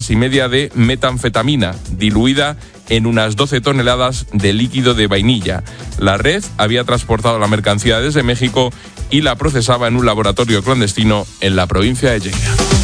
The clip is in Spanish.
toneladas y media de metanfetamina, diluida en unas 12 toneladas de líquido de vainilla. La red había transportado la mercancía desde México y la procesaba en un laboratorio clandestino en la provincia de Lleida.